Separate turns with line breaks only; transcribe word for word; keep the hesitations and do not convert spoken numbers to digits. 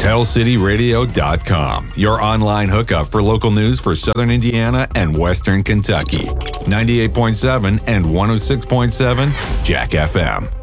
Tell City Radio dot com, your online hookup for local news for Southern Indiana and Western Kentucky. ninety-eight point seven and one oh six point seven Jack F M.